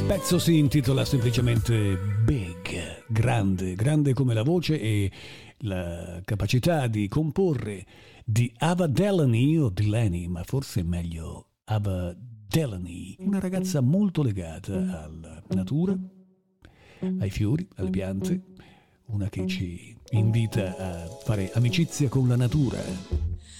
pezzo si intitola semplicemente Big, grande, grande come la voce e la capacità di comporre di Ava Delaney o Delaney, ma forse è meglio Ava Delaney, una ragazza molto legata alla natura, ai fiori, alle piante, una che ci invita a fare amicizia con la natura.